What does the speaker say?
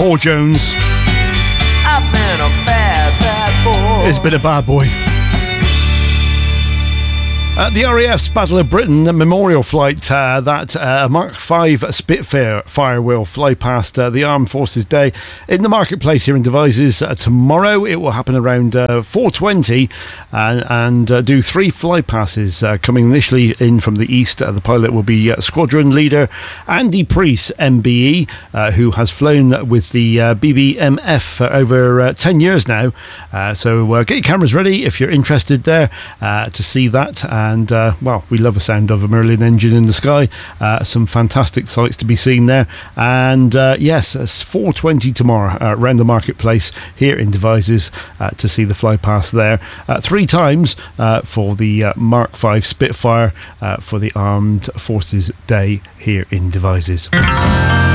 Paul Jones. I've been a bad boy. It's been a bad boy. The RAF's Battle of Britain memorial flight, that Mark V Spitfire will fly past the Armed Forces Day in the marketplace here in Devizes tomorrow. It will happen around 4:20 and do 3 fly passes coming initially in from the east. The pilot will be Squadron Leader Andy Priest, MBE, who has flown with the BBMF for over 10 years now. So get your cameras ready if you're interested there to see that. And, well, we love the sound of a Merlin engine in the sky. Some fantastic sights to be seen there. And, yes, it's 4:20 tomorrow around the marketplace here in Devizes to see the fly past there. 3 times for the Mark V Spitfire for the Armed Forces Day here in Devizes.